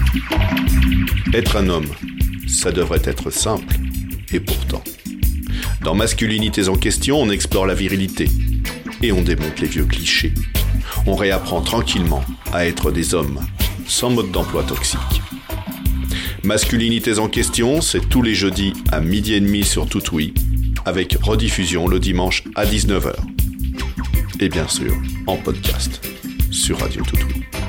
Être un homme, ça devrait être simple, et pourtant. Dans Masculinités en question, on explore la virilité, et on démonte les vieux clichés. On réapprend tranquillement à être des hommes, sans mode d'emploi toxique. Masculinités en question, c'est tous les jeudis à 12h30 sur Toutoui, avec rediffusion le dimanche à 19h. Et bien sûr, en podcast, sur Radio Toutoui.